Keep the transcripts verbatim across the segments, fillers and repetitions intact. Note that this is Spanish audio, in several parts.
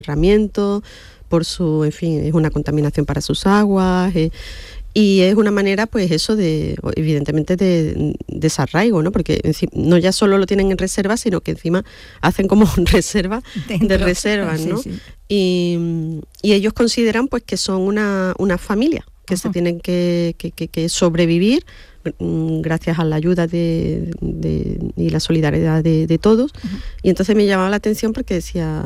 enterramiento, por su, en fin, es una contaminación para sus aguas, eh, y es una manera, pues eso, de evidentemente de desarraigo, ¿no? Porque encima, no ya solo lo tienen en reserva, sino que encima hacen como reserva Dentro. de reservas, ¿no? Sí, sí. Y, y ellos consideran pues que son una, una familia, que uh-huh. se tienen que, que, que, que sobrevivir gracias a la ayuda de, de, y la solidaridad de, de todos. Uh-huh. Y entonces me llamaba la atención porque decía...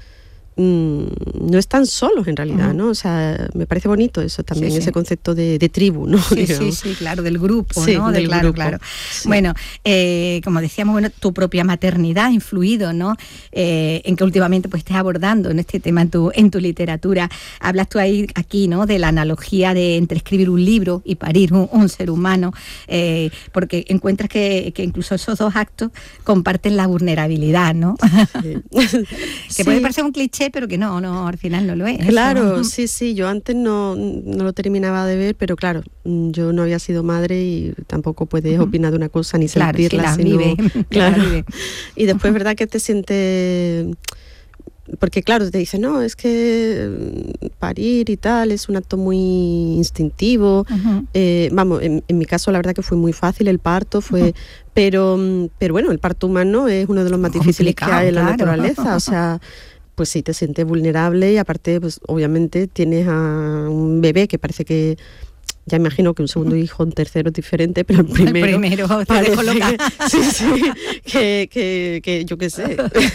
no están solos en realidad, uh-huh. ¿no? O sea, me parece bonito eso también, sí, sí. ese concepto de, de tribu, ¿no? Sí, sí, sí, claro, del grupo, sí, ¿no? Del de, claro, grupo. claro. Sí. Bueno, eh, como decíamos, bueno, tu propia maternidad ha influido, ¿no? Eh, en que últimamente pues estés abordando en este tema en tu, en tu literatura. Hablas tú ahí, aquí, ¿no? De la analogía de entre escribir un libro y parir un, un ser humano, eh, porque encuentras que, que incluso esos dos actos comparten la vulnerabilidad, ¿no? Sí. que sí. puede parecer un cliché, pero que no, no, al final no lo es. Claro, ¿no? sí, sí, yo antes no, no lo terminaba de ver, pero claro, yo no había sido madre y tampoco puedes uh-huh. opinar de una cosa ni claro, sentirla. Si sino, vive. Claro, vive. Y después, uh-huh. verdad que te sientes... Porque claro, te dicen, no, es que parir y tal es un acto muy instintivo. Uh-huh. Eh, vamos, en, en mi caso la verdad que fue muy fácil el parto, fue... Uh-huh. Pero, pero bueno, el parto humano es uno de los más difíciles que hay en la claro. naturaleza, o sea... pues sí, te sientes vulnerable y aparte, pues obviamente tienes a un bebé que parece que, ya imagino que un segundo hijo, un tercero es diferente, pero el primero... El primero te dejo loca. Que, sí, sí, que, que, que yo qué sé,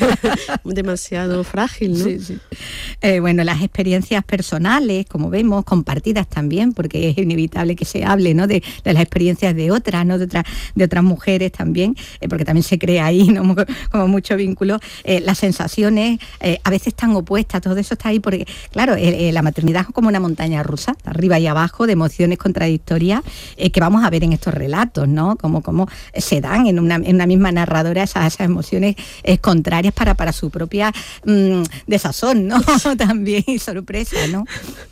demasiado frágil, ¿no? Sí, sí. Eh, bueno, las experiencias personales, como vemos, compartidas también, porque es inevitable que se hable, ¿no? de, de las experiencias de otras, ¿no? De otras, de otras mujeres también, eh, porque también se crea ahí, ¿no? Como mucho vínculo. Eh, las sensaciones eh, a veces tan opuestas, todo eso está ahí, porque, claro, eh, eh, la maternidad es como una montaña rusa, arriba y abajo, de emociones contradictorias eh, que vamos a ver en estos relatos, ¿no? Como, como se dan en una, en una misma narradora esas, esas emociones eh, contrarias para, para su propia mmm, desazón, ¿no? También y sorpresa, ¿no?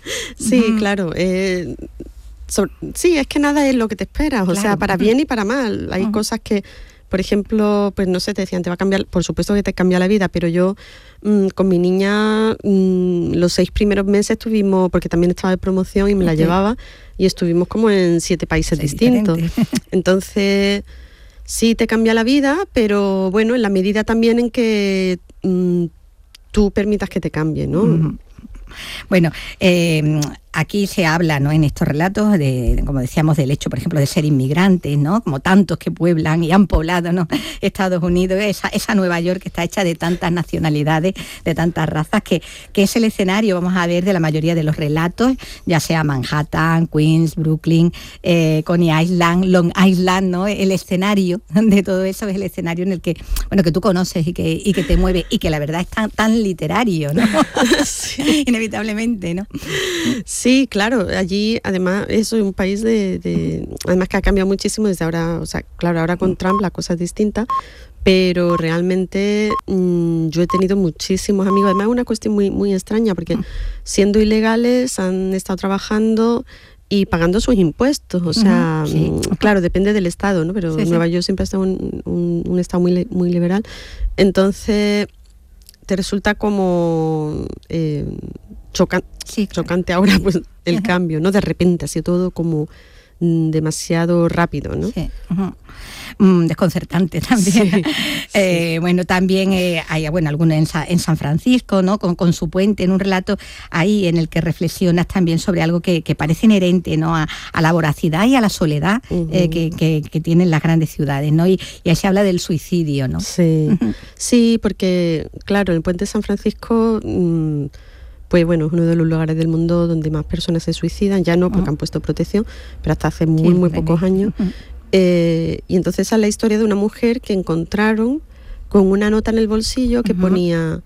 Sí, mm. claro. Eh, so, sí, es que nada es lo que te esperas, o claro. sea, para bien y para mal. Hay uh-huh. cosas que, por ejemplo, pues no sé, te decían, te va a cambiar, por supuesto que te cambia la vida, pero yo mmm, con mi niña mmm, los seis primeros meses estuvimos, porque también estaba de promoción y me okay. la llevaba, y estuvimos como en siete países sí, distintos. Diferente. Entonces, sí te cambia la vida, pero bueno, en la medida también en que mmm, tú permitas que te cambie, ¿no? Uh-huh. Bueno, eh, aquí se habla, ¿no? En estos relatos, de, como decíamos, del hecho, por ejemplo, de ser inmigrantes, ¿no? Como tantos que pueblan y han poblado, ¿no? Estados Unidos, esa, esa Nueva York que está hecha de tantas nacionalidades, de tantas razas, que, que es el escenario, vamos a ver, de la mayoría de los relatos, ya sea Manhattan, Queens, Brooklyn, eh, Coney Island, Long Island, ¿no? El escenario de todo eso es el escenario en el que, bueno, que tú conoces y que, y que te mueve, y que la verdad es tan, tan literario, ¿no? Sí. Inevitablemente, ¿no? Sí, claro, allí además eso es un país de, de además que ha cambiado muchísimo desde ahora, o sea, claro, ahora con Trump la cosa es distinta, pero realmente mmm, yo he tenido muchísimos amigos, además es una cuestión muy, muy extraña, porque siendo ilegales han estado trabajando y pagando sus impuestos, o sea, sí. claro, depende del estado, ¿no? Pero sí, Nueva sí. York siempre ha estado un, un, un estado muy, muy liberal, entonces te resulta como eh, chocan, sí, claro. chocante ahora pues el uh-huh. cambio, ¿no? De repente ha sido todo como mm, demasiado rápido, ¿no? Sí. Uh-huh. Mm, desconcertante también. Sí, eh, sí. Bueno, también eh, hay bueno, algunos en, Sa- en San Francisco, ¿no? Con, con su puente, en un relato ahí en el que reflexionas también sobre algo que, que parece inherente, ¿no? A, a la voracidad y a la soledad uh-huh. eh, que, que, que tienen las grandes ciudades, ¿no? Y, y ahí se habla del suicidio, ¿no? Sí, uh-huh. sí, porque claro, el puente de San Francisco mmm, pues bueno, es uno de los lugares del mundo donde más personas se suicidan, ya no porque uh-huh. han puesto protección, pero hasta hace muy, sí, muy pocos años. Uh-huh. Eh, y entonces es la historia de una mujer que encontraron con una nota en el bolsillo que uh-huh. ponía: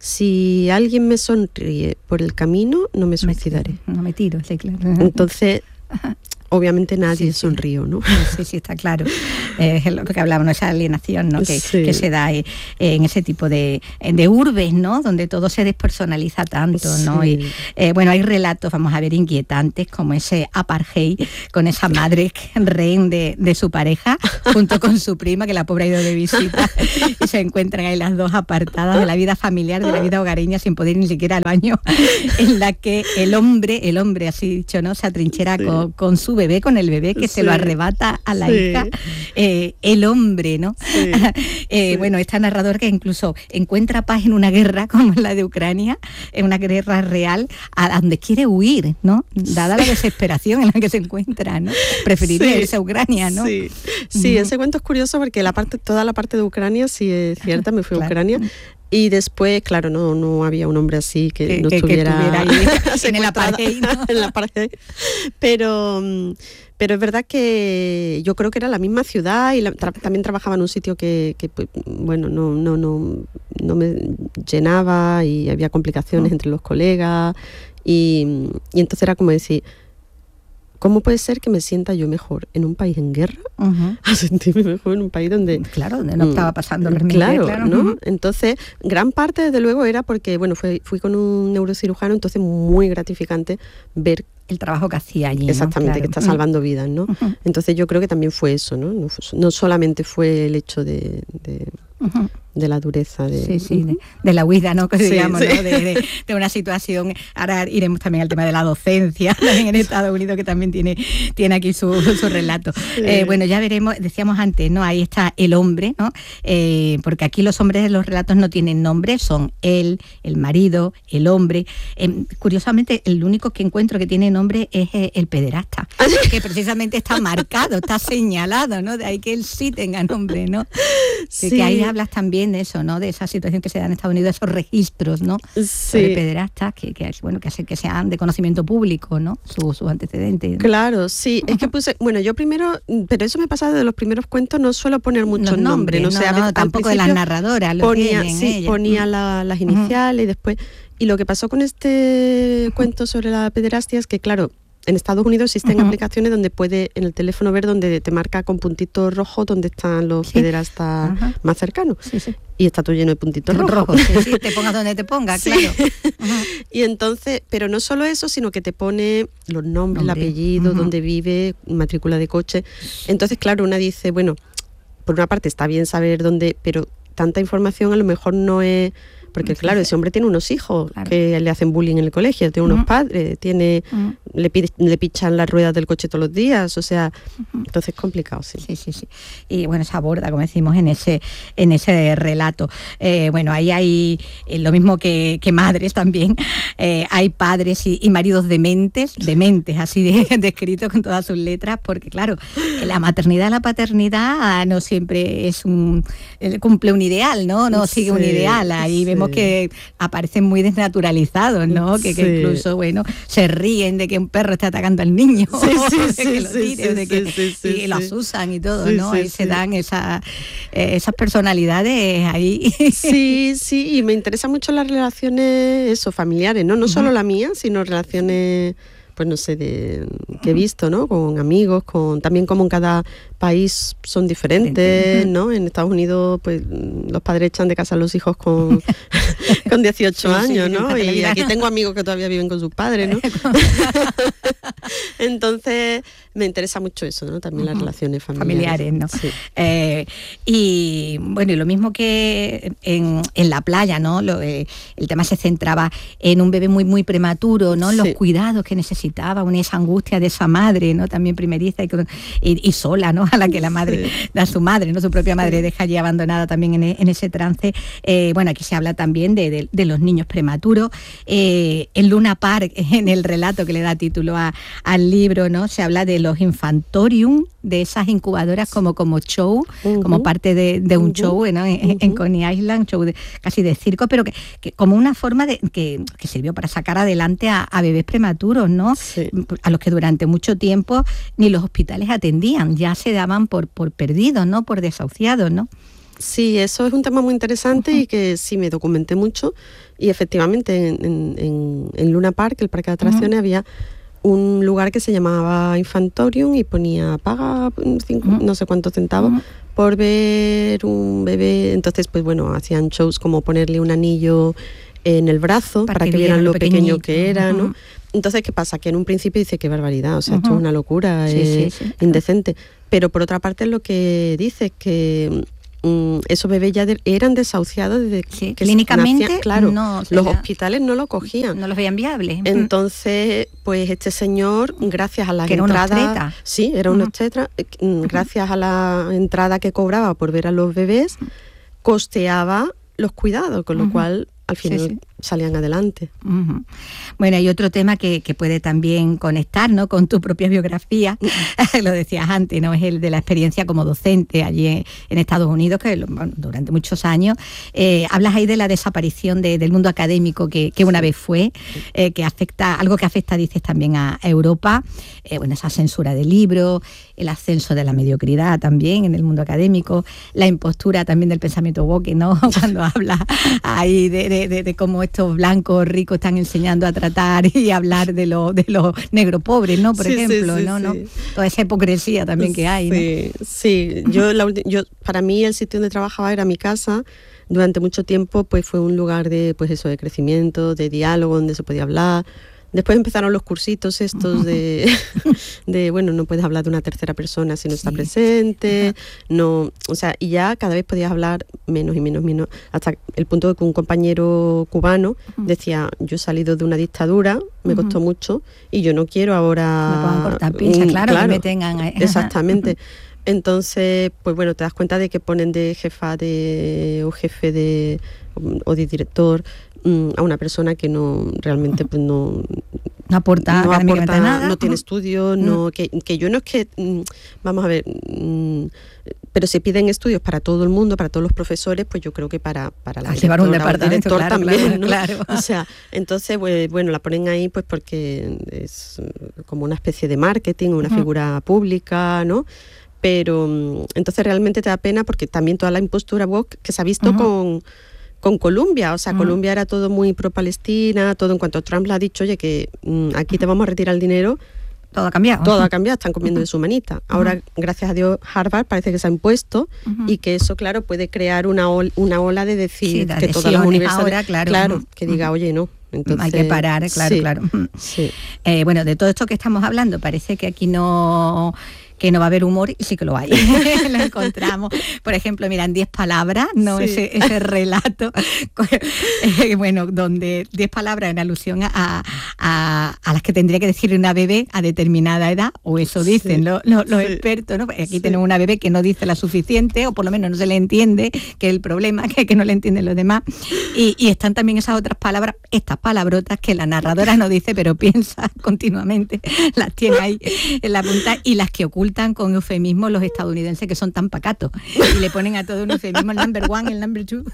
si alguien me sonríe por el camino, no me suicidaré. No me tiro, sí, claro. Entonces, obviamente nadie sí, sí. sonrió, ¿no? Sí, sí, está claro. Eh, es lo que hablábamos, esa alienación, ¿no? Que, sí. que se da eh, en ese tipo de, de urbes, ¿no? Donde todo se despersonaliza tanto, ¿no? Sí. Y eh, bueno, hay relatos, vamos a ver, inquietantes, como ese apartheid con esa madre rehén de, de su pareja, junto con su prima, que la pobre ha ido de visita, y se encuentran ahí las dos apartadas de la vida familiar, de la vida hogareña, sin poder ir ni siquiera al baño, en la que el hombre, el hombre, así dicho, ¿no? Se atrinchera sí. con, con su bebé, con el bebé que sí. se lo arrebata a la sí. hija, eh, el hombre, ¿no? Sí. eh, sí. Bueno, este narrador que incluso encuentra paz en una guerra como la de Ucrania, en una guerra real, a donde quiere huir, ¿no? Dada sí. la desesperación en la que se encuentra, ¿no? Preferiría sí. irse a Ucrania, ¿no? Sí, sí uh-huh. ese cuento es curioso porque la parte, toda la parte de Ucrania sí es cierta, me fui claro. a Ucrania. Y después, claro, no, no había un hombre así que, que no que, estuviera que ahí en el apartheid, ¿no? en la apartheid. Pero, pero es verdad que yo creo que era la misma ciudad y la, tra- también trabajaba en un sitio que, que pues, bueno, no, no, no, no me llenaba y había complicaciones uh-huh. entre los colegas y, y entonces era como decir, ¿cómo puede ser que me sienta yo mejor en un país en guerra uh-huh. a sentirme mejor en un país donde... Claro, donde no estaba pasando el claro, claro, ¿no? Uh-huh. Entonces, gran parte, desde luego, era porque, bueno, fui, fui con un neurocirujano, entonces muy gratificante ver el trabajo que hacía allí, exactamente, ¿no? Claro. que está salvando vidas, ¿no? Uh-huh. Entonces yo creo que también fue eso, ¿no? No, no solamente fue el hecho de... de uh-huh. de la dureza de, sí, sí, de, de la huida, ¿no? Que sí, digamos, sí. ¿no? De, de, de una situación. Ahora iremos también al tema de la docencia también en Estados Unidos, que también tiene, tiene aquí su, su relato. Sí. Eh, bueno, ya veremos, decíamos antes, ¿no? Ahí está el hombre, ¿no? Eh, porque aquí los hombres de los relatos no tienen nombre, son él, el marido, el hombre. Eh, curiosamente, el único que encuentro que tiene nombre es el pederasta, que precisamente está marcado, está señalado, ¿no? De ahí que él sí tenga nombre, ¿no? Sí. Que ahí hablas también de eso, ¿no? De esa situación que se da en Estados Unidos, esos registros, ¿no? Sí. Sobre pederastas que, que, bueno, que, que sean de conocimiento público, ¿no? Sus, sus antecedentes, ¿no? Claro, sí. Es que puse, bueno, yo primero, pero eso me pasa de los primeros cuentos, no suelo poner muchos nombres, nombres, no sé, no, no, tampoco de las narradoras, lo ponía, tienen sí, ellas. ponía la, las iniciales uh-huh. y después. Y lo que pasó con este uh-huh. cuento sobre la pederastia es que, claro, en Estados Unidos existen uh-huh. aplicaciones donde puede en el teléfono ver donde te marca con puntitos rojos donde están los sí. pederastas uh-huh. más cercanos. Sí, sí. Y está todo lleno de puntitos rojos. Rojo, sí, sí, te pongas donde te pongas, sí. claro. Uh-huh. Y entonces, pero no solo eso, sino que te pone los nombres, Nombre. el apellido, uh-huh. dónde vive, matrícula de coche. Entonces, claro, una dice, bueno, por una parte está bien saber dónde, pero tanta información a lo mejor no es... Porque claro, ese hombre tiene unos hijos claro. que le hacen bullying en el colegio, tiene unos uh-huh. padres, tiene uh-huh. le, pide, le pichan las ruedas del coche todos los días, o sea, uh-huh. entonces es complicado, sí. Sí, sí, sí. Y bueno, se aborda, como decimos, en ese en ese relato. Eh, bueno, ahí hay eh, lo mismo que, que madres también, eh, hay padres y, y maridos dementes, dementes, así de, descritos con todas sus letras, porque claro, la maternidad, la paternidad no siempre es un, cumple un ideal, ¿no? No sigue sí, un ideal, ahí sí. vemos que aparecen muy desnaturalizados, ¿no? Que, sí. que incluso, bueno, se ríen de que un perro está atacando al niño, sí, sí, de sí, que lo tire, sí, de que sí, sí, y sí. los usan y todo, sí, ¿no? Sí, ahí sí. se dan esa, eh, esas personalidades ahí. Sí, sí, y me interesan mucho las relaciones, eso, familiares, ¿no? No uh-huh. solo la mía, sino relaciones... pues no sé, de, que he visto, ¿no? Con amigos, con también como en cada país son diferentes, ¿no? En Estados Unidos, pues los padres echan de casa a los hijos con, con dieciocho sí, años, sí, ¿no? Y aquí tengo amigos que todavía viven con sus padres, ¿no? Entonces, me interesa mucho eso, ¿no? También las relaciones familiares. Familiares, ¿no? Sí. Eh, y bueno, y lo mismo que en, en la playa, ¿no? Lo, eh, el tema se centraba en un bebé muy, muy prematuro, ¿no? Los sí. cuidados que necesitaba, una esa angustia de esa madre, ¿no? También primeriza y, y, y sola, ¿no? A la que la madre sí. da a su madre, ¿no? Su propia madre deja allí abandonada también en, en ese trance. Eh, bueno, aquí se habla también de, de, de los niños prematuros. Eh, en Luna Park, en el relato que le da título a, al libro, ¿no? Se habla de los infantorium, de esas incubadoras como, como show, uh-huh. como parte de, de un uh-huh. show, ¿no? En, uh-huh. en Coney Island, show de, casi de circo, pero que, que como una forma de que, que sirvió para sacar adelante a, a bebés prematuros, ¿no? Sí. A los que durante mucho tiempo ni los hospitales atendían, ya se daban por, por perdidos, ¿no? Por desahuciados, ¿no? Sí, eso es un tema muy interesante uh-huh. y que sí me documenté mucho y efectivamente en, en, en Luna Park, el parque de atracciones, uh-huh. había un lugar que se llamaba Infantorium y ponía paga cinco, uh-huh. no sé cuántos centavos uh-huh. por ver un bebé. Entonces, pues bueno, hacían shows como ponerle un anillo en el brazo para, para que, que vieran lo pequeño que era, uh-huh. ¿no? Entonces, ¿qué pasa? Que en un principio dice, qué barbaridad, o sea, uh-huh. esto es una locura, sí, eh, sí, sí. indecente. Pero por otra parte, lo que dice es que mm, esos bebés ya de, eran desahuciados desde sí, que clínicamente nacían, claro, no, los hospitales no lo cogían. No los veían viables. Entonces, pues este señor, gracias a las que entradas... Era sí, era un obstetra. Uh-huh. Gracias a la entrada que cobraba por ver a los bebés, costeaba los cuidados, con lo uh-huh. cual... al final sí, sí. salían adelante. Uh-huh. Bueno, hay otro tema que, que puede también conectar, ¿no?, con tu propia biografía, uh-huh. lo decías antes, ¿no?, es el de la experiencia como docente allí en, en Estados Unidos, que bueno, durante muchos años, eh, hablas ahí de la desaparición de, del mundo académico que, que una vez fue, eh, que afecta, algo que afecta, dices, también a Europa, eh, bueno, esa censura de libros, el ascenso de la mediocridad también en el mundo académico, la impostura también del pensamiento woke, ¿no?, cuando hablas ahí de, de De, de, de cómo estos blancos ricos están enseñando a tratar y hablar de los de los negros pobres, ¿no? Por sí, ejemplo, sí, sí, ¿no? Sí. ¿no? Toda esa hipocresía también que hay, sí, ¿no? Sí, yo, la, yo para mí el sitio donde trabajaba era mi casa. Durante mucho tiempo pues fue un lugar de pues eso de crecimiento, de diálogo, donde se podía hablar. Después empezaron los cursitos estos de, de, bueno, no puedes hablar de una tercera persona si no sí. está presente, uh-huh. no, o sea, y ya cada vez podías hablar menos y menos, menos, hasta el punto de que un compañero cubano uh-huh. decía, yo he salido de una dictadura, me uh-huh. costó mucho, y yo no quiero ahora... Me puedan cortar pinzas, claro, claro, que me tengan... Ahí. Exactamente. Entonces, pues bueno, te das cuenta de que ponen de jefa de, o jefe de, o de director, a una persona que no realmente pues no no aporta, no aporta nada, no tiene estudios, mm. no que, que yo no es que vamos a ver, pero se piden estudios para todo el mundo, para todos los profesores, pues yo creo que para para la llevar un departamento director claro, también, claro, ¿no? claro. O sea, entonces pues, bueno, la ponen ahí pues porque es como una especie de marketing, una uh-huh. figura pública, ¿no? Pero entonces realmente te da pena porque también toda la impostura woke que se ha visto uh-huh. con con Colombia, o sea, mm. Colombia era todo muy pro-Palestina, todo en cuanto Trump le ha dicho, oye, que mm, aquí te vamos a retirar el dinero. Todo ha cambiado. Todo ha cambiado, están comiendo uh-huh. de su manita. Ahora, uh-huh. gracias a Dios, Harvard parece que se ha impuesto uh-huh. y que eso, claro, puede crear una, ol, una ola de decir sí, que todas las universidades, ahora, claro, claro uh-huh. que diga, oye, no. Entonces, hay que parar, claro, sí, claro. Sí. Eh, bueno, de todo esto que estamos hablando, parece que aquí no... que no va a haber humor, y sí que lo hay. Lo encontramos. Por ejemplo, mira, en diez palabras, ¿no? Sí. Ese, ese relato, eh, bueno, donde diez palabras en alusión a, a, a las que tendría que decir una bebé a determinada edad, o eso dicen sí. los, los, los sí. expertos, ¿no? Aquí sí. tenemos una bebé que no dice la suficiente, o por lo menos no se le entiende, que es el problema, que, que no le entienden los demás. Y, y están también esas otras palabras, estas palabrotas que la narradora no dice, pero piensa continuamente, las tiene ahí en la punta, y las que ocultan con eufemismos los estadounidenses, que son tan pacatos, y le ponen a todo un eufemismo, el number one, el number two.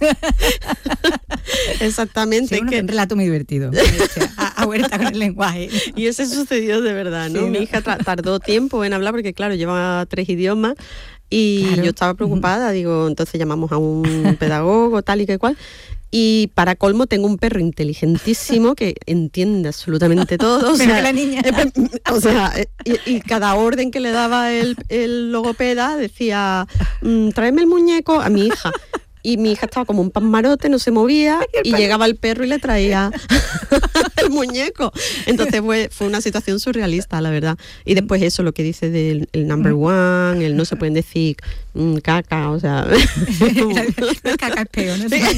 Exactamente. Sí, uno que... es un relato muy divertido, a, a vuelta con el lenguaje. Y eso sucedió de verdad, ¿no? Sí, Mi ¿no? hija tra- tardó tiempo en hablar porque, claro, lleva tres idiomas y claro. yo estaba preocupada, uh-huh. digo, entonces llamamos a un pedagogo, tal y que cual. Y para colmo tengo un perro inteligentísimo que entiende absolutamente todo. O sea, la niña. Eh, o sea y, y cada orden que le daba el, el logopeda decía, mmm, tráeme el muñeco a mi hija. Y mi hija estaba como un pasmarote, no se movía, y, y llegaba el perro y le traía el muñeco. Entonces fue, fue una situación surrealista, la verdad. Y después eso, lo que dice del el number one, el no se pueden decir mmm, caca, o sea... No, caca es peor, ¿no? Sí.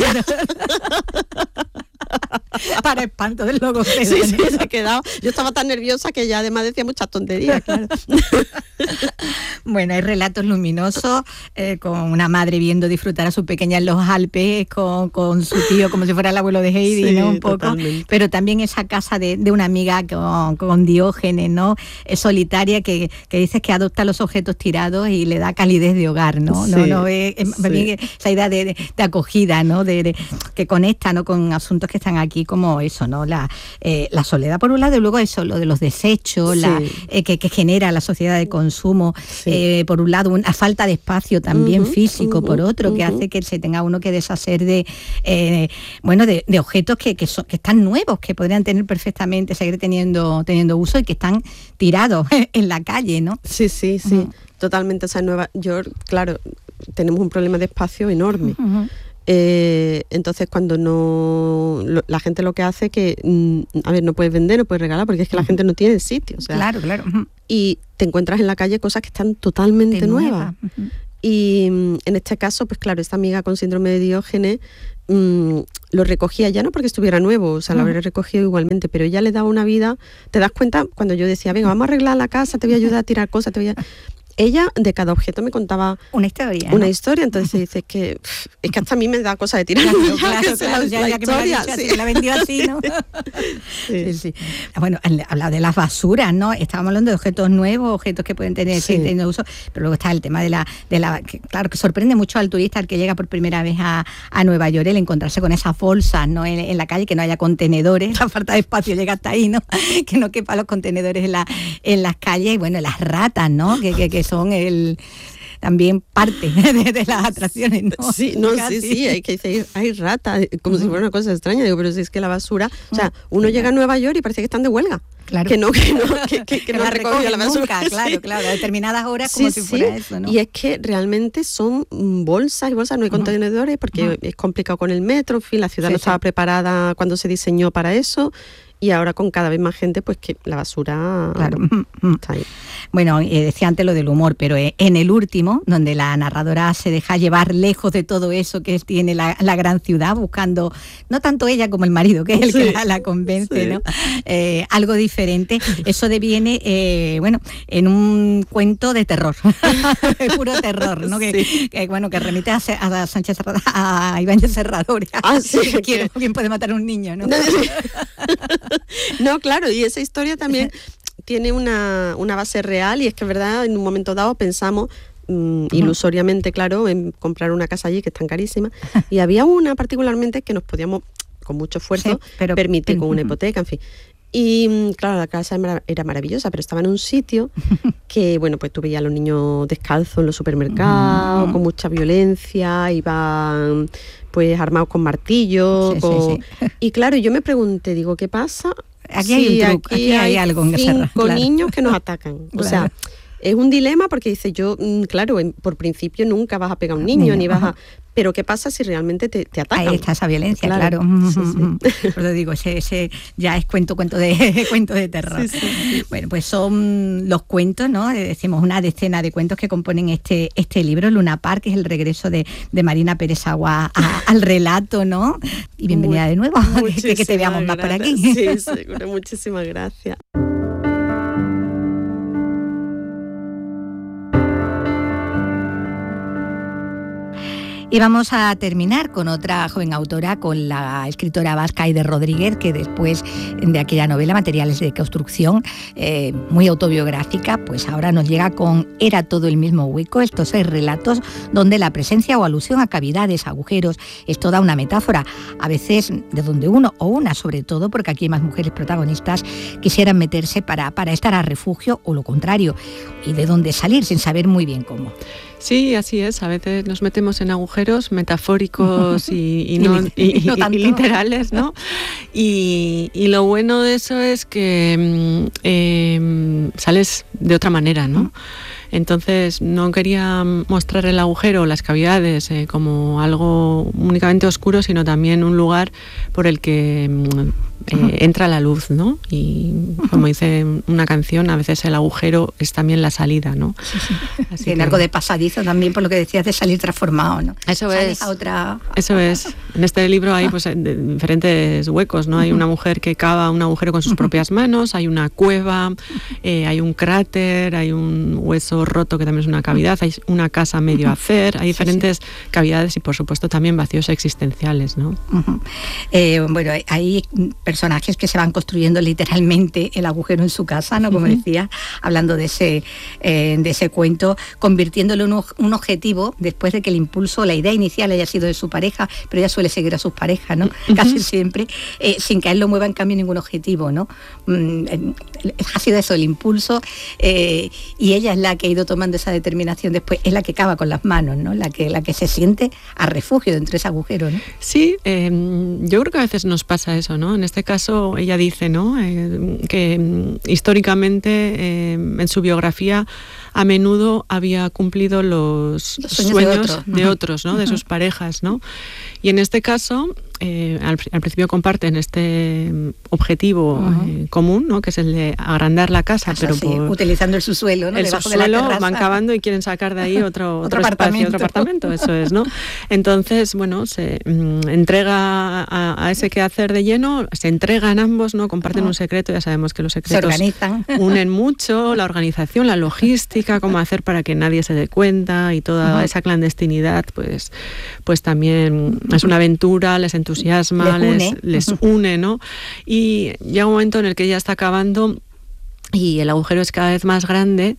Para espanto del logopeda. Sí, sí, se quedaba. Yo estaba tan nerviosa que ya además decía muchas tonterías, claro. Bueno, hay relatos luminosos, eh, con una madre viendo disfrutar a su pequeña en los Alpes, con, con su tío como si fuera el abuelo de Heidi, sí, ¿no? Un poco. Totalmente. Pero también esa casa de, de una amiga con, con Diógenes, ¿no? Es solitaria, que, que dices que adopta los objetos tirados y le da calidez de hogar, ¿no? Sí, no, no es, es sí. Esa idea de, de, de acogida, ¿no? De, de, que conecta, ¿no? Con asuntos que están aquí como eso, ¿no? La, eh, la soledad por un lado y luego eso, lo de los desechos, sí. la, eh, que, que genera la sociedad de consumo, sí. eh, por un lado, una falta de espacio también uh-huh, físico, uh-huh, por otro, uh-huh. que hace que se tenga uno que deshacer de, eh, bueno, de, de objetos que, que, son, que están nuevos, que podrían tener perfectamente, seguir teniendo, teniendo uso y que están tirados en la calle, ¿no? Sí, sí, sí, uh-huh. totalmente. O sea, en Nueva York, claro, tenemos un problema de espacio enorme. Uh-huh. Eh, entonces cuando no lo, la gente lo que hace es que mm, a ver, no puedes vender, no puedes regalar porque es que uh-huh. la gente no tiene sitio, o sea, claro, claro. Uh-huh. Y te encuentras en la calle cosas que están totalmente de nuevas nueva. uh-huh. Y mm, en este caso, pues claro, esta amiga con síndrome de Diógenes mm, lo recogía ya no porque estuviera nuevo, o sea, uh-huh. lo habría recogido igualmente, pero ella le daba una vida. Te das cuenta cuando yo decía, venga, vamos a arreglar la casa, te voy a ayudar a tirar cosas, te voy a... Ella de cada objeto me contaba una historia, una ¿no? historia, entonces dice que es que hasta a mí me da cosa de tirar claro, ya, claro, que claro, la, ya, la ya historia, que me sí. así, la vendió así, ¿no? sí. Sí, sí. Bueno, habla de las basuras, ¿no? Estábamos hablando de objetos nuevos, objetos que pueden tener sí. teniendo uso, pero luego está el tema de la, de la que, claro, que sorprende mucho al turista al que llega por primera vez a, a Nueva York, el encontrarse con esas bolsas, ¿no? En, en la calle, que no haya contenedores, la falta de espacio llega hasta ahí, ¿no? Que no quepan los contenedores en la, en las calles, y bueno, las ratas, ¿no? Que, que, que son el también parte de, de las atracciones, ¿no? Sí, no, sí, sí, hay que decir, hay ratas, como uh-huh. si fuera una cosa extraña, digo, pero si es que la basura, o sea, uno llega a Nueva York y parece que están de huelga. Claro. Que no, que no, que, que, que, que no la recoge la basura. Nunca, claro, sí. claro, a determinadas horas como sí, si fuera sí. eso, ¿no? Y es que realmente son bolsas y bolsas, no hay uh-huh. contenedores porque uh-huh. es complicado con el metro, en fin, la ciudad sí, no estaba sí. preparada cuando se diseñó para eso. Y ahora con cada vez más gente, pues que la basura claro. está ahí. Bueno, eh, decía antes lo del humor, pero eh, en el último, donde la narradora se deja llevar lejos de todo eso que tiene la, la gran ciudad, buscando, no tanto ella como el marido, que es el sí. que la, la convence, sí. ¿no? Eh, algo diferente, eso deviene, eh, bueno, en un cuento de terror, puro terror, ¿no? Sí. Que, que, bueno, que remite a, a Sánchez a Ibáñez Serrador. Ah, sí. ¿Quién, ¿Quién puede matar a un niño, no? No, claro, y esa historia también tiene una, una base real y es que, verdad, en un momento dado pensamos mm, ilusoriamente, claro, en comprar una casa allí que es tan carísima y había una particularmente que nos podíamos, con mucho esfuerzo, sí, pero, permitir con una hipoteca, en fin. Y claro, la casa era maravillosa, pero estaba en un sitio que, bueno, pues tú veías a los niños descalzos en los supermercados, con mucha violencia, iban pues armados con martillos. Sí, con... Sí, sí. Y claro, yo me pregunté, digo, ¿qué pasa? Aquí si hay un truco, aquí, aquí hay, hay algo en cinco claro. niños que nos atacan. Claro. O sea, es un dilema porque dice yo, claro, por principio nunca vas a pegar a un niño, ni vas a... Pero ¿qué pasa si realmente te, te atacan? Ahí está esa violencia, claro. claro. Sí, sí. Por lo digo, ese, ese ya es cuento, cuento de cuento de terror. Sí, sí, sí. Bueno, pues son los cuentos, ¿no? Decimos una decena de cuentos que componen este, este libro, Luna Park, que es el regreso de, de Marina Pérez Agua a, al relato, ¿no? Y bienvenida Muy, de nuevo, que, que te veamos más gracias. por aquí. Sí, seguro, muchísimas gracias. Y vamos a terminar con otra joven autora, con la escritora vasca Aide Rodríguez, que después de aquella novela, Materiales de construcción, eh, muy autobiográfica, pues ahora nos llega con Era todo el mismo hueco, estos seis relatos donde la presencia o alusión a cavidades, agujeros, es toda una metáfora, a veces de donde uno o una, sobre todo, porque aquí hay más mujeres protagonistas, quisieran meterse para, para estar a refugio o lo contrario, y de dónde salir sin saber muy bien cómo. Sí, así es. A veces nos metemos en agujeros metafóricos y, y, no, y, y, no y literales, ¿no? Y, y lo bueno de eso es que eh, sales de otra manera, ¿no? Entonces no quería mostrar el agujero o las cavidades eh, como algo únicamente oscuro, sino también un lugar por el que eh, entra la luz, ¿no? Y como dice una canción, a veces el agujero es también la salida, ¿no? Sí, sí. Así Tiene que... algo de pasadizo también, por lo que decías, de salir transformado, ¿no? Eso Sales es. A otra... Eso es. En este libro hay pues diferentes huecos, ¿no? Hay una mujer que cava un agujero con sus propias manos, hay una cueva, eh, hay un cráter, hay un hueso roto que también es una cavidad, hay una casa medio a hacer, hay diferentes sí, sí. cavidades y por supuesto también vacíos existenciales, ¿no? Uh-huh. Eh, bueno, hay personajes que se van construyendo literalmente el agujero en su casa, ¿no? Como uh-huh. decía, hablando de ese, eh, de ese cuento, convirtiéndolo en un, un objetivo después de que el impulso, la idea inicial haya sido de su pareja, pero ella suele seguir a sus parejas, ¿no? Uh-huh. Casi siempre, eh, sin que a él lo mueva en cambio ningún objetivo, ¿no? Mm, eh, ha sido eso, el impulso, eh, y ella es la que ha ido tomando esa determinación después, es la que cava con las manos, ¿no? La que, la que se siente a refugio dentro de ese agujero, ¿no? Sí, eh, yo creo que a veces nos pasa eso, ¿no? En este caso ella dice, ¿no? Eh, que históricamente eh, en su biografía a menudo había cumplido los, los sueños, sueños de, otro. de otros, ¿no? Uh-huh. De sus parejas, ¿no? Y en este caso, eh, al, al principio comparten este objetivo uh-huh. eh, común, ¿no? Que es el de agrandar la casa, casa pero sí, por, utilizando el subsuelo, ¿no? El Debajo subsuelo de la van cavando y quieren sacar de ahí otro, otro, otro espacio, apartamento. otro apartamento, eso es, ¿no? Entonces, bueno, se mm, entrega a, a ese quehacer de lleno, se entregan ambos, ¿no? Comparten uh-huh. un secreto, ya sabemos que los secretos se organizan. Unen mucho, la organización, la logística, cómo hacer para que nadie se dé cuenta y toda uh-huh. esa clandestinidad, pues, pues también es una aventura, les entusiasma, les, les, une. les uh-huh. une, ¿no? Y llega un momento en el que ella está acabando y el agujero es cada vez más grande.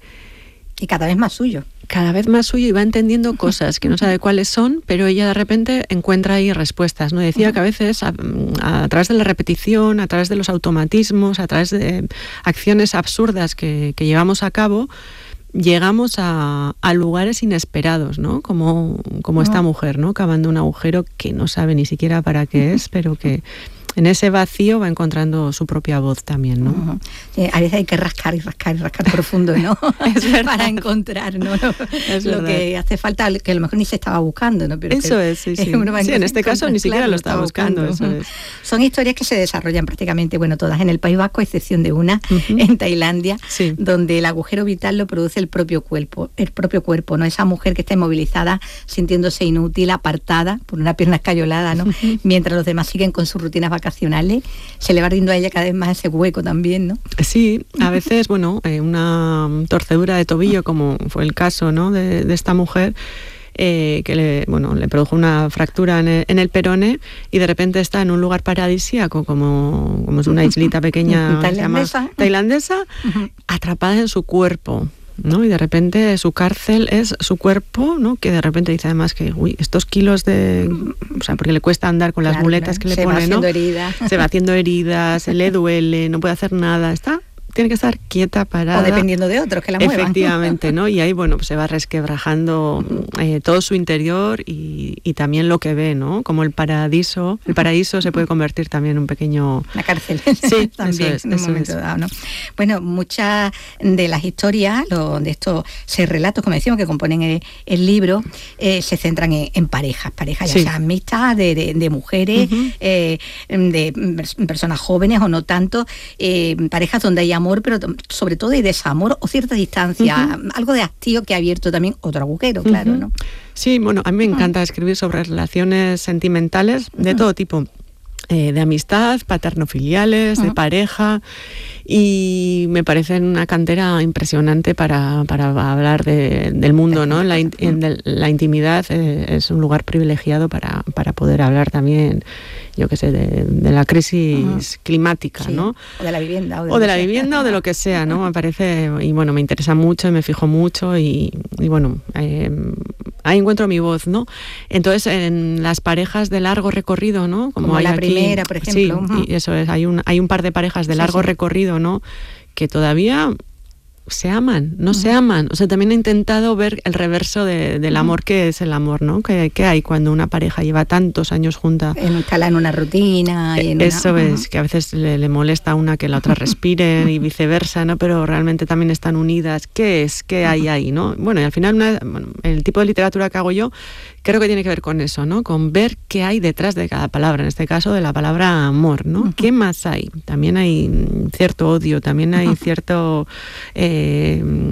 Y cada vez más suyo. Cada vez más suyo y va entendiendo cosas que no sabe cuáles son, pero ella de repente encuentra ahí respuestas, ¿no? Decía que a veces a, a través de la repetición, a través de los automatismos, a través de acciones absurdas que, que llevamos a cabo, llegamos a, a lugares inesperados, ¿no? Como, como esta mujer, ¿no? Cavando un agujero que no sabe ni siquiera para qué es, pero que en ese vacío va encontrando su propia voz también, ¿no? Uh-huh. Sí, a veces hay que rascar y rascar y rascar profundo, ¿no? Para encontrar, ¿no? Lo, es lo que hace falta, que a lo mejor ni se estaba buscando, ¿no? Pero eso es, sí, sí. sí en este caso ni siquiera lo estaba buscando, buscando. Eso es. Son historias que se desarrollan prácticamente, bueno, todas en el País Vasco, a excepción de una, uh-huh. en Tailandia, sí. donde el agujero vital lo produce el propio cuerpo, el propio cuerpo, ¿no? Esa mujer que está inmovilizada, sintiéndose inútil, apartada, por una pierna escayolada, ¿no? Uh-huh. Mientras los demás siguen con sus rutinas vacacionales. Se le va abriendo a ella cada vez más ese hueco también, ¿no? Sí, a veces, bueno, eh, una torcedura de tobillo, como fue el caso, ¿no? de, de esta mujer, eh, que le, bueno, le produjo una fractura en el, en el perone y de repente está en un lugar paradisíaco, como, como es una islita pequeña tailandesa, se llama, tailandesa uh-huh. atrapada en su cuerpo, ¿no? Y de repente su cárcel es su cuerpo, ¿no? Que de repente dice además que, uy, estos kilos de... O sea, porque le cuesta andar con las claro, muletas que le se pone, va haciendo ¿no? heridas. Se va haciendo heridas, se le duele, no puede hacer nada, está... tiene que estar quieta, parada. O dependiendo de otros que la muevan. Efectivamente, ¿no? Y ahí, bueno, pues se va resquebrajando eh, todo su interior y, y también lo que ve, ¿no? Como el paraíso, el paraíso se puede convertir también en un pequeño... Una cárcel. Sí, también, eso es, en un eso momento es. dado, ¿no? Bueno, muchas de las historias, lo, de estos seis relatos, como decimos, que componen el, el libro, eh, se centran en, en parejas, parejas ya sí. sean mixtas, de, de, de mujeres, uh-huh. eh, de personas jóvenes o no tanto, eh, parejas donde hay amor, pero sobre todo hay desamor o cierta distancia, uh-huh. algo de hastío que ha abierto también otro agujero, claro, uh-huh. ¿no? Sí, bueno, a mí me encanta escribir sobre relaciones sentimentales de uh-huh. todo tipo. Eh, de amistad, paterno-filiales, uh-huh. de pareja, y me parece una cantera impresionante para, para hablar de, del mundo, ¿no? La, in, de, la intimidad eh, es un lugar privilegiado para, para poder hablar también, yo qué sé, de, de la crisis uh-huh. climática, sí. ¿no? O de la vivienda. O de, o de la vivienda o de lo que sea, ¿no? Me parece, y bueno, me interesa mucho y me fijo mucho y, y bueno, eh, ahí encuentro mi voz, ¿no? Entonces, en las parejas de largo recorrido, ¿no? Como, Como hay la aquí, primera, por ejemplo. Sí, uh-huh. y eso es, hay un, hay un par de parejas de largo sí, sí. recorrido, ¿no? Que todavía se aman, no uh-huh. se aman. O sea, también he intentado ver el reverso de, del uh-huh. amor, que es el amor, ¿no? Que, que hay cuando una pareja lleva tantos años junta. Instala en una rutina. Y en Eso una... es, uh-huh. que a veces le, le molesta a una que la otra respire y viceversa, ¿no? Pero realmente también están unidas. ¿Qué es? ¿Qué hay ahí, no? Bueno, y al final, una, bueno, el tipo de literatura que hago yo creo que tiene que ver con eso, ¿no? Con ver qué hay detrás de cada palabra, en este caso de la palabra amor, ¿no? Uh-huh. ¿Qué más hay? También hay cierto odio, también hay uh-huh. cierto... Eh,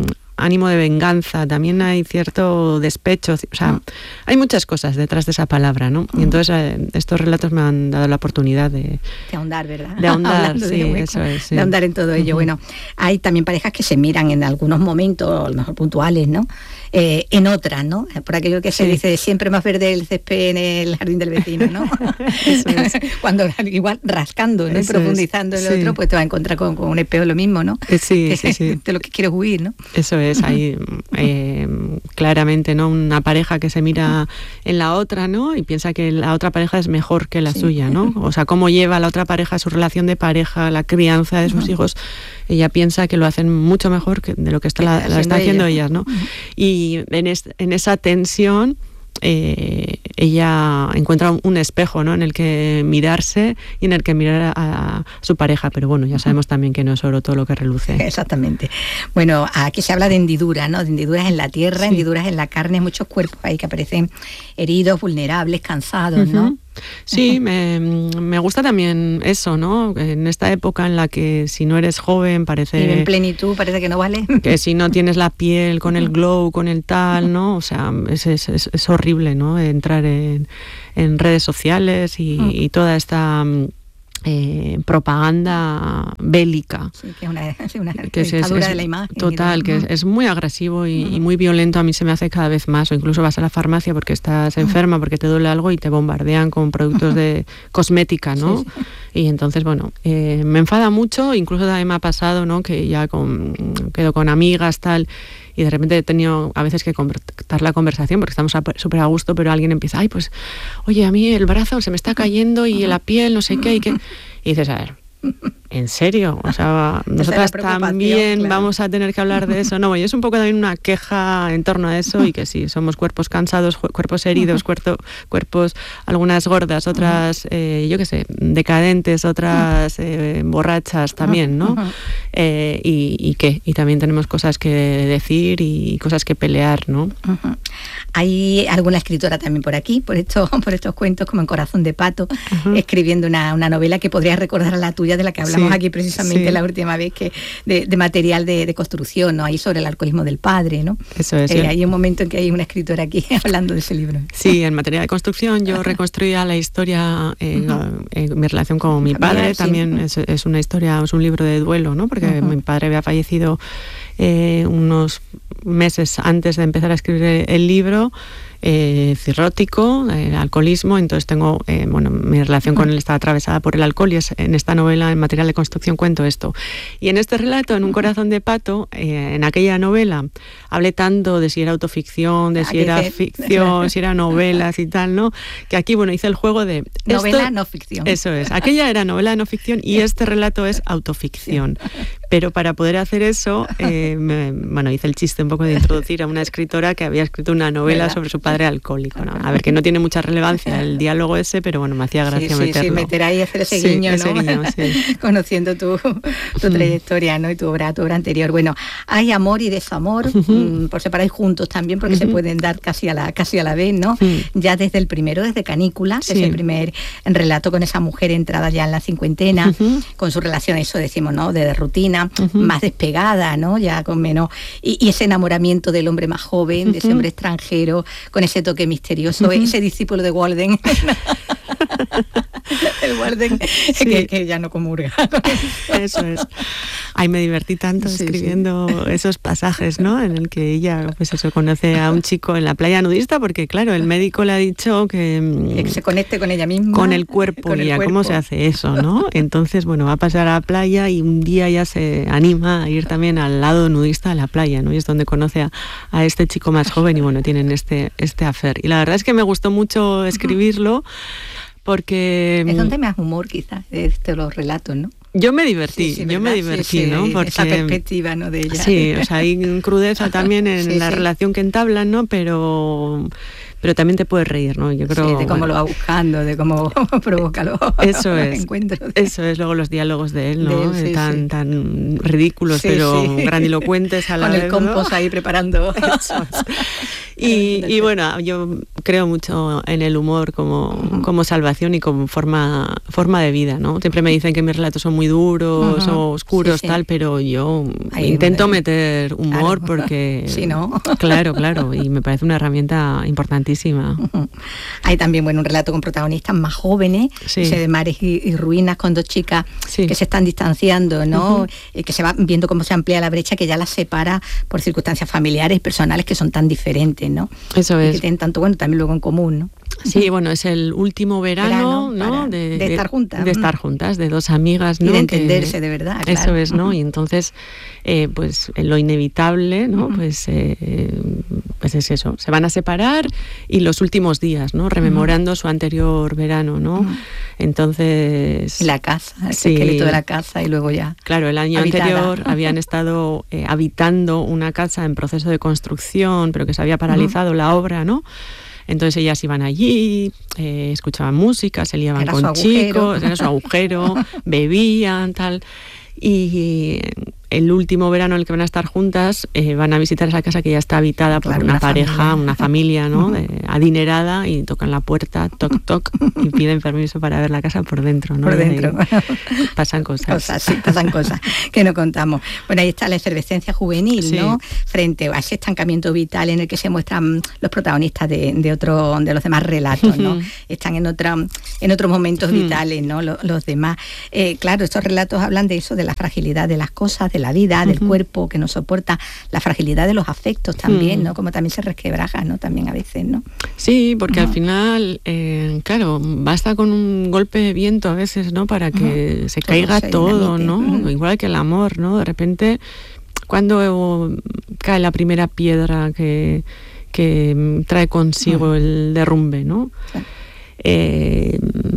ánimo de venganza, también hay cierto despecho, o sea, hay muchas cosas detrás de esa palabra, ¿no? Y entonces eh, estos relatos me han dado la oportunidad de... De ahondar, ¿verdad? De ahondar, sí, de eso es. Sí. De ahondar en todo ello. Uh-huh. Bueno, hay también parejas que se miran en algunos momentos, a lo mejor puntuales, ¿no? Eh, en otras, ¿no? Por aquello que se sí. dice, siempre más verde el césped en el jardín del vecino, ¿no? Eso es. Cuando igual rascando, ¿no? Y profundizando es. el sí. otro, pues te va a encontrar con, con un espejo lo mismo, ¿no? Sí, que, sí, sí. De lo que quieres huir, ¿no? Eso es, ahí eh, claramente, ¿no? Una pareja que se mira en la otra, ¿no? Y piensa que la otra pareja es mejor que la sí. suya, ¿no? O sea, cómo lleva la otra pareja su relación de pareja, la crianza de sus uh-huh. hijos. Ella piensa que lo hacen mucho mejor que de lo que está la, la está haciendo ella. ellas, ¿no? Uh-huh. Y en, es, en esa tensión eh, ella encuentra un, un espejo, ¿no? En el que mirarse y en el que mirar a, a su pareja, pero bueno, ya sabemos uh-huh. también que no es oro todo lo que reluce. Exactamente. Bueno, aquí se habla de hendiduras, ¿no? De hendiduras en la tierra, sí. hendiduras en la carne, muchos cuerpos ahí que aparecen heridos, vulnerables, cansados, uh-huh. ¿no? Sí, me, me gusta también eso, ¿no? En esta época en la que si no eres joven parece... Y en plenitud parece que no vale. Que si no tienes la piel con el glow, con el tal, ¿no? O sea, es, es, es horrible, ¿no? Entrar en, en redes sociales y, uh-huh. y toda esta... Eh, propaganda bélica, sí, que es una, sí, una que es, es, es, de la imagen total, que es, es muy agresivo y, uh-huh. y muy violento. A mí se me hace cada vez más, o incluso vas a la farmacia porque estás enferma, porque te duele algo y te bombardean con productos de cosmética, ¿no? Sí, sí. Y entonces, bueno, eh, me enfada mucho, incluso también me ha pasado, ¿no? Que ya con, quedo con amigas, tal, y de repente he tenido a veces que cortar la conversación porque estamos súper a gusto, pero alguien empieza, ay, pues, oye, a mí el brazo se me está cayendo y la piel, no sé qué, y qué. Y dices, a ver, ¿en serio? O sea, nosotras también claro. vamos a tener que hablar de eso. No, y es un poco también una queja en torno a eso y que sí, somos cuerpos cansados, cuerpos heridos, cuerpo, cuerpos, algunas gordas, otras, eh, yo qué sé, decadentes, otras eh, borrachas también, ¿no? Eh, y, ¿Y qué? Y también tenemos cosas que decir y cosas que pelear, ¿no? Uh-huh. Hay alguna escritora también por aquí, por estos, por estos cuentos, como en Corazón de Pato, uh-huh. escribiendo una, una novela que podría recordar a la tuya, de la que hablamos sí, aquí precisamente sí. la última vez, que de, de material de, de construcción, ¿no? Ahí sobre el alcoholismo del padre, ¿no? Eso es. Eh, sí. Hay un momento en que hay una escritora aquí hablando de ese libro. Sí, en material de construcción yo reconstruía la historia, eh, uh-huh. en mi relación con mi padre, Familiar, también sí. es, es una historia, es un libro de duelo, ¿no? Porque uh-huh. mi padre había fallecido eh, unos meses antes de empezar a escribir el libro. Eh, cirrótico, el alcoholismo, entonces tengo, eh, bueno, mi relación con él está atravesada por el alcohol y es, en esta novela, en material de construcción, cuento esto. Y en este relato, en Un corazón de pato, eh, en aquella novela, hablé tanto de si era autoficción, de si era ficción, si era novelas y tal, ¿no? Que aquí, bueno, hice el juego de... Novela esto, no ficción. Eso es, aquella era novela no ficción y este relato es autoficción. Pero para poder hacer eso, eh, me, bueno, hice el chiste un poco de introducir a una escritora que había escrito una novela ¿verdad? Sobre su padre alcohólico, ¿no? A ver, que no tiene mucha relevancia el diálogo ese, pero bueno, me hacía gracia sí, sí, meterlo. Sí, meter ahí y hacer ese guiño, sí, ¿no? Ese guiño, sí. Conociendo tu, tu trayectoria, ¿no? Y tu obra, tu obra anterior. Bueno, hay amor y desamor, uh-huh. por separar y juntos también, porque uh-huh. se pueden dar casi a la casi a la vez, ¿no? Uh-huh. Ya desde el primero, desde Canícula, sí. desde el primer relato con esa mujer entrada ya en la cincuentena, uh-huh. con su relación, eso decimos, ¿no? De, de rutina, uh-huh. más despegada, ¿no? Ya con menos... Y, y ese enamoramiento del hombre más joven, uh-huh. de ese hombre extranjero, con ese toque misterioso, uh-huh. ese discípulo de Walden. El Walden sí. que, que ya no comulga. Eso es. Ay, me divertí tanto sí, escribiendo sí. esos pasajes, ¿no? En el que ella, pues eso, conoce a un chico en la playa nudista, porque claro, el médico le ha dicho que... que se conecte con ella misma. Con el cuerpo, con el ya, cuerpo. ¿Cómo se hace eso, no? Entonces, bueno, va a pasar a la playa y un día ya se anima a ir también al lado nudista de la playa, ¿no? Y es donde conoce a, a este chico más joven y bueno, tienen este, este affair. Y la verdad es que me gustó mucho escribirlo porque... Es donde más humor quizás, de los relatos, ¿no? Yo me divertí, sí, sí, yo me divertí, sí, sí, ¿no? Porque esa perspectiva, ¿no? De ella. Sí, o sea, hay crudeza también en sí, la sí. relación que entablan, ¿no? Pero... pero también te puedes reír, ¿no? Yo creo, sí, de cómo bueno, lo va buscando, de cómo provoca los, eso los es, encuentros. Eso es, luego los diálogos de él, ¿no? De él, sí, tan, sí. tan ridículos, sí, pero sí. grandilocuentes a la Con vez, el compost ¿no? ahí preparando. Eso es. Y, y bueno, yo creo mucho en el humor como, uh-huh. como salvación y como forma, forma de vida, ¿no? Siempre me dicen que mis relatos son muy duros uh-huh. o oscuros, sí, sí. tal, pero yo Ahí intento me... meter humor claro. porque... Sí, ¿no? Claro, claro, y me parece una herramienta importantísima. Uh-huh. Hay también, bueno, un relato con protagonistas más jóvenes, sí. ese de Mares y, y Ruinas, con dos chicas sí. que se están distanciando, ¿no? Uh-huh. Y que se va viendo cómo se amplía la brecha que ya las separa por circunstancias familiares y personales que son tan diferentes, ¿no? Eso es. Y que tienen tanto, bueno, también luego en común, ¿no? Sí, bueno, es el último verano, verano ¿no? De, de estar juntas. De estar juntas, de dos amigas, ¿no? Y de entenderse que, de verdad, claro. Eso es, ¿no? Y entonces, eh, pues lo inevitable, ¿no? Uh-huh. Pues, eh, pues es eso, se van a separar y los últimos días, ¿no? Rememorando uh-huh. su anterior verano, ¿no? Uh-huh. Entonces... Y la casa, el sí. esqueleto de la casa y luego ya... Claro, el año habitada. anterior habían estado eh, habitando una casa en proceso de construcción, pero que se había paralizado uh-huh. la obra, ¿no? Entonces ellas iban allí, eh, escuchaban música, se liaban era con chicos, era su agujero, bebían, tal. Y el último verano en el que van a estar juntas, eh, van a visitar esa casa que ya está habitada por claro, una, una pareja, familia. una familia, ¿no? De, adinerada, y tocan la puerta, toc, toc, y piden permiso para ver la casa por dentro, ¿no? Por dentro. Y pasan cosas. Cosas, sí, pasan cosas que no contamos. Bueno, ahí está la efervescencia juvenil, sí. ¿no? Frente a ese estancamiento vital en el que se muestran los protagonistas de, de, otro, de los demás relatos, ¿no? Están en, otra, en otros momentos vitales, ¿no? Los, los demás. Eh, claro, estos relatos hablan de eso, de la fragilidad de las cosas, de la vida, del uh-huh. cuerpo que no soporta, la fragilidad de los afectos también, uh-huh. ¿no? Como también se resquebraja, ¿no? También a veces, ¿no? Sí, porque uh-huh. al final, eh, claro, basta con un golpe de viento a veces, ¿no? Para que uh-huh. se todo caiga se todo, ¿no? Uh-huh. Igual que el amor, ¿no? De repente, cuando cae la primera piedra que, que trae consigo uh-huh. el derrumbe, ¿no? Sí. Eh,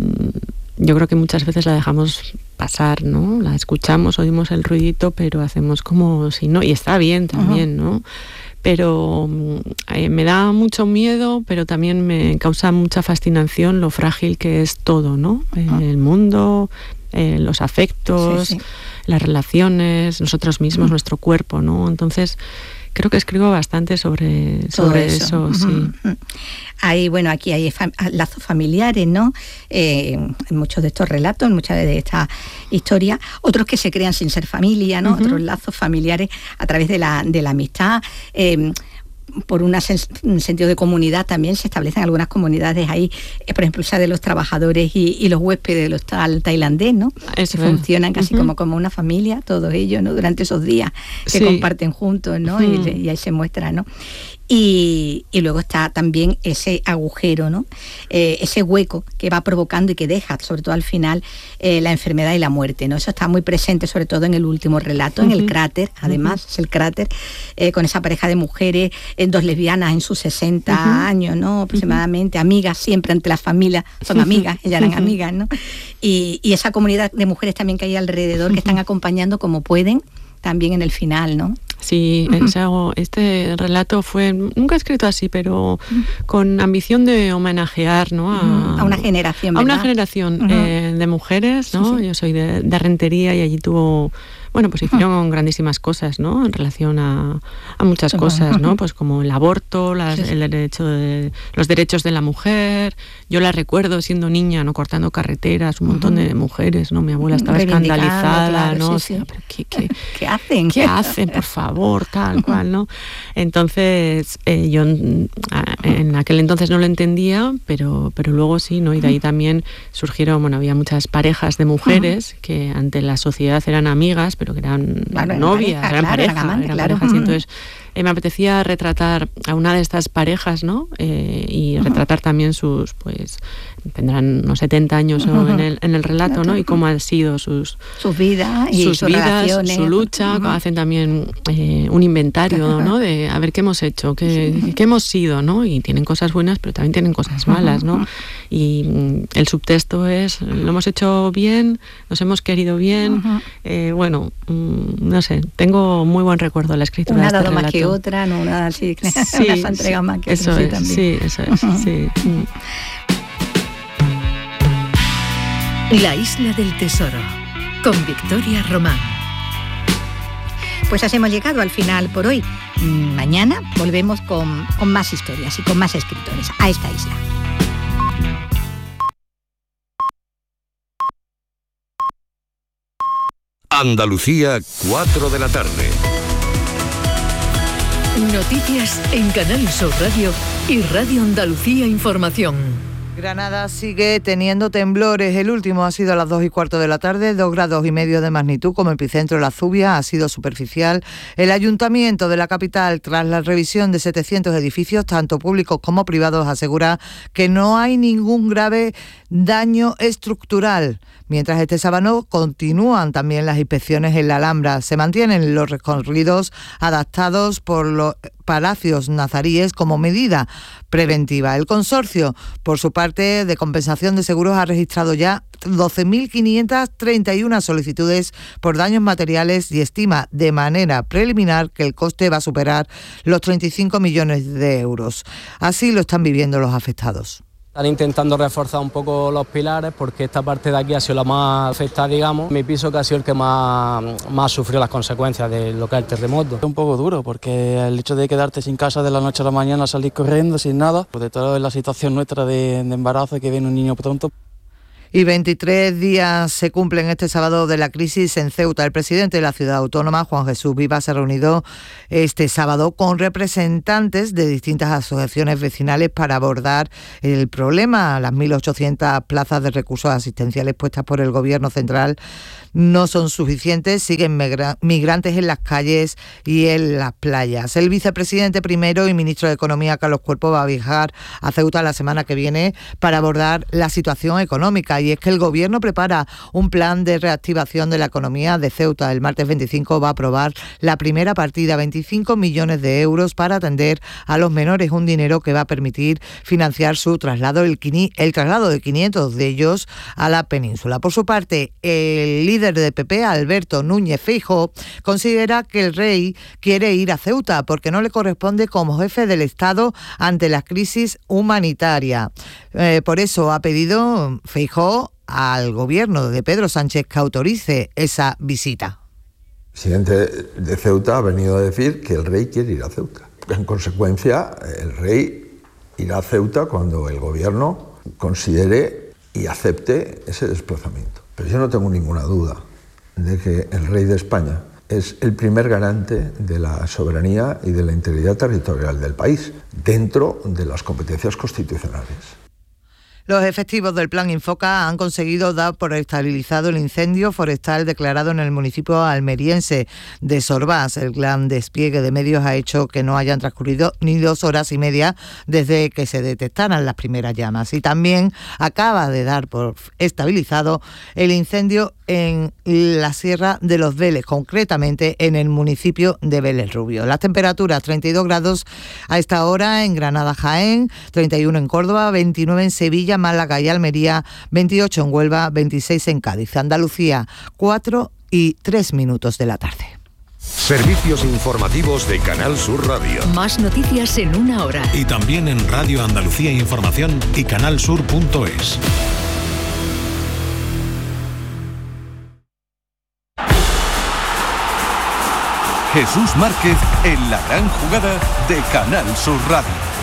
yo creo que muchas veces la dejamos pasar, ¿no? La escuchamos, oímos el ruidito, pero hacemos como si no, y está bien también, uh-huh. ¿no? Pero eh, me da mucho miedo, pero también me causa mucha fascinación lo frágil que es todo, ¿no? Uh-huh. El mundo, eh, los afectos, sí, sí. las relaciones, nosotros mismos, uh-huh. nuestro cuerpo, ¿no? Entonces, creo que escribo bastante sobre, sobre eso, eso uh-huh. sí. Hay, bueno, aquí hay fam- lazos familiares, ¿no? Eh, en muchos de estos relatos, en muchas de estas historias, otros que se crean sin ser familia, ¿no? Uh-huh. Otros lazos familiares a través de la, de la amistad. Eh, por una sens- un sentido de comunidad también se establecen algunas comunidades ahí, eh, por ejemplo, esa de los trabajadores y, y los huéspedes del hostal tailandés, ¿no? Eso que funcionan casi uh-huh. como, como una familia, todos ellos, ¿no? Durante esos días que sí. comparten juntos, ¿no? Uh-huh. Y, y ahí se muestra, ¿no? Y, y luego está también ese agujero, ¿no? Eh, ese hueco que va provocando y que deja, sobre todo al final, eh, la enfermedad y la muerte, ¿no? Eso está muy presente, sobre todo en el último relato, uh-huh. en el cráter, además, uh-huh. es el cráter, eh, con esa pareja de mujeres, eh, dos lesbianas en sus sesenta uh-huh. años, ¿no? Aproximadamente, uh-huh. amigas siempre ante la familia, son amigas, ellas eran uh-huh. amigas, ¿no? Y, y esa comunidad de mujeres también que hay alrededor, uh-huh. que están acompañando como pueden, también en el final, ¿no? Sí, uh-huh. o sea, este relato fue, nunca he escrito así, pero uh-huh. con ambición de homenajear, ¿no? A, uh-huh. a una generación, A ¿verdad? una generación uh-huh. eh, de mujeres, ¿no? Sí, sí. Yo soy de, de Rentería y allí tuvo... Bueno, pues hicieron uh-huh. grandísimas cosas, ¿no? En relación a, a muchas uh-huh. cosas, ¿no? Pues como el aborto, las, sí, sí. el derecho de, los derechos de la mujer. Yo la recuerdo siendo niña, ¿no? Cortando carreteras, un montón uh-huh. de mujeres, ¿no? Mi abuela estaba escandalizada, claro, ¿no? Sí, sí. O sea, ¿pero qué, qué, ¿Qué hacen? ¿Qué hacen, por favor? Tal cual, ¿no? Entonces, eh, yo en aquel entonces no lo entendía, pero, pero luego sí, ¿no? Y de ahí también surgieron, bueno, había muchas parejas de mujeres uh-huh. que ante la sociedad eran amigas, pero que eran claro, novias, pareja, eran claro, parejas, eran amantes, eran claro. parejas. Y entonces eh, me apetecía retratar a una de estas parejas, ¿no? Eh, y uh-huh. retratar también sus, pues, tendrán unos setenta años uh-huh. en, el, en el relato, ¿no? Y cómo han sido sus, sus vidas y sus, sus vidas, relaciones. Su lucha, uh-huh. hacen también eh, un inventario, ¿no? De a ver qué hemos hecho, qué, sí. qué hemos sido, ¿no? Y tienen cosas buenas, pero también tienen cosas malas, ¿no? Uh-huh. Y mm, el subtexto es, lo hemos hecho bien, nos hemos querido bien, uh-huh. eh, bueno, mm, no sé, tengo muy buen recuerdo de la escritura una de este dado relato. más que otra, no una sí, sí, una se entrega más que eso otra, es, sí, también. Sí, eso es, uh-huh. sí. La isla del tesoro, con Victoria Román. Pues así hemos llegado al final por hoy. Mañana volvemos con, con más historias y con más escritores a esta isla. Andalucía, cuatro de la tarde. Noticias en Canal Sur Radio y Radio Andalucía Información. Granada sigue teniendo temblores. El último ha sido a las dos y cuarto de la tarde, dos grados y medio de magnitud. Como epicentro la Zubia ha sido superficial. El Ayuntamiento de la capital, tras la revisión de setecientos edificios, tanto públicos como privados, asegura que no hay ningún grave daño estructural. Mientras este sábado continúan también las inspecciones en la Alhambra. Se mantienen los recorridos adaptados por los palacios nazaríes como medida preventiva. El consorcio, por su parte, de compensación de seguros ha registrado ya doce mil quinientas treinta y una solicitudes por daños materiales y estima de manera preliminar que el coste va a superar los treinta y cinco millones de euros. Así lo están viviendo los afectados. Están intentando reforzar un poco los pilares porque esta parte de aquí ha sido la más afectada, digamos. Mi piso que ha sido el que más, más sufrió las consecuencias de lo que es el terremoto. Es un poco duro porque el hecho de quedarte sin casa de la noche a la mañana, salir corriendo sin nada, sobre todo en la situación nuestra de, de embarazo, que viene un niño pronto. Y veintitrés días se cumplen este sábado de la crisis en Ceuta. El presidente de la ciudad autónoma, Juan Jesús Vivas, se ha reunido este sábado con representantes de distintas asociaciones vecinales para abordar el problema. Las mil ochocientas plazas de recursos asistenciales puestas por el Gobierno central no son suficientes, siguen migrantes en las calles y en las playas. El vicepresidente primero y ministro de Economía, Carlos Cuerpo, va a viajar a Ceuta la semana que viene para abordar la situación económica. Y es que el Gobierno prepara un plan de reactivación de la economía de Ceuta. El martes veinticinco va a aprobar la primera partida, veinticinco millones de euros para atender a los menores, un dinero que va a permitir financiar su traslado, el, el traslado de quinientos de ellos a la península. Por su parte, el líder de P P, Alberto Núñez Feijóo, considera que el rey quiere ir a Ceuta porque no le corresponde como jefe del Estado ante la crisis humanitaria. Eh, por eso ha pedido Feijóo al gobierno de Pedro Sánchez que autorice esa visita. El presidente de Ceuta ha venido a decir que el rey quiere ir a Ceuta. En consecuencia, el rey irá a Ceuta cuando el gobierno considere y acepte ese desplazamiento. Pero yo no tengo ninguna duda de que el rey de España es el primer garante de la soberanía y de la integridad territorial del país, dentro de las competencias constitucionales. Los efectivos del Plan Infoca han conseguido dar por estabilizado el incendio forestal declarado en el municipio almeriense de Sorbás. El gran despliegue de medios ha hecho que no hayan transcurrido ni dos horas y media desde que se detectaran las primeras llamas. Y también acaba de dar por estabilizado el incendio en la Sierra de los Vélez, concretamente en el municipio de Vélez Rubio. Las temperaturas treinta y dos grados a esta hora en Granada, Jaén, treinta y uno en Córdoba, veintinueve en Sevilla, Málaga y Almería, veintiocho en Huelva, veintiséis en Cádiz. Andalucía, cuatro y tres minutos de la tarde. Servicios informativos de Canal Sur Radio. Más noticias en una hora. Y también en Radio Andalucía Información y canalsur punto es. Jesús Márquez en la gran jugada de Canal Sur Radio.